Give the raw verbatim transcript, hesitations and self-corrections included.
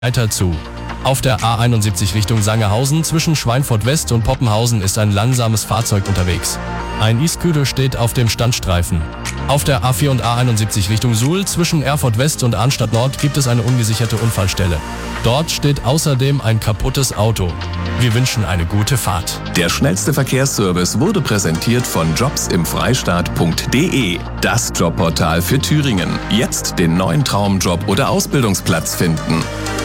Weiter zu. Auf der A einundsiebzig Richtung Sangerhausen zwischen Schweinfurt West und Poppenhausen ist ein langsames Fahrzeug unterwegs. Ein E-Scooter steht auf dem Standstreifen. Auf der A vier und A einundsiebzig Richtung Suhl zwischen Erfurt West und Arnstadt Nord gibt es eine ungesicherte Unfallstelle. Dort steht außerdem ein kaputtes Auto. Wir wünschen eine gute Fahrt. Der schnellste Verkehrsservice wurde präsentiert von jobs im freistaat punkt de, das Jobportal für Thüringen. Jetzt den neuen Traumjob oder Ausbildungsplatz finden.